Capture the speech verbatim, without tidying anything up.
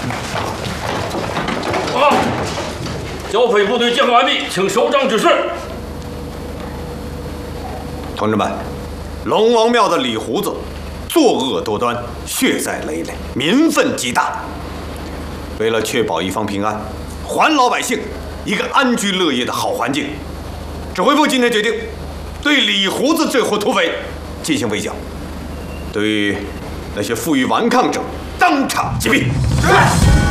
啊！剿匪部队接合完毕，请首长指示。 同志们，龙王庙的李胡子作恶多端，血债累累，民愤极大。为了确保一方平安，还老百姓一个安居乐业的好环境，指挥部今天决定对李胡子这伙土匪进行围剿，对于那些负隅顽抗者当场击毙。